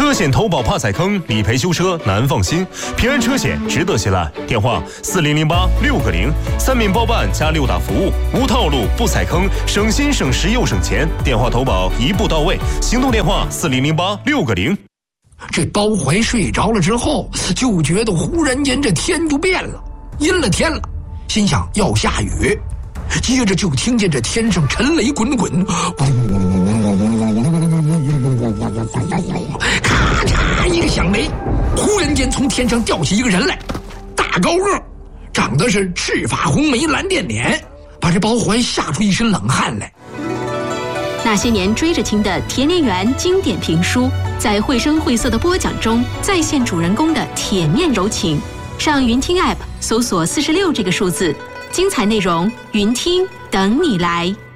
车险投保怕踩坑，理赔修车难放心。平安车险值得信赖。电话4008-6个0，三免包办加6打服务，无套路不踩坑，省心省时又省钱。电话投保一步到位，行动电话4008-6个0。 这包怀睡着了之后，就觉得忽然间这天就变了，阴了天了，心想要下雨。接着就听见这天上沉雷滚滚，咔嚓一个响雷，忽然间从天上掉起一个人来，大高个，长得是赤发红眉蓝靛脸，把这包怀吓出一身冷汗来。 那些年追着听的田连元经典评书，在绘声绘色的播讲中再现主人公的铁面柔情。上云听 App 搜索46这个数字，精彩内容云听等你来。